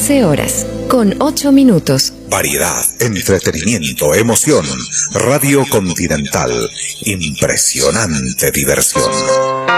14 horas, con 8 minutos. Variedad, entretenimiento, emoción. Radio Continental. Impresionante diversión.